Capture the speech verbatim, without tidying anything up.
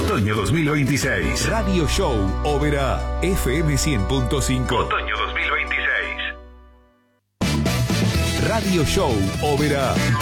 Otoño dos mil veintiséis. Radio Show Oberá, F M cien punto cinco. Otoño dos mil veintiséis. Radio Show Oberá.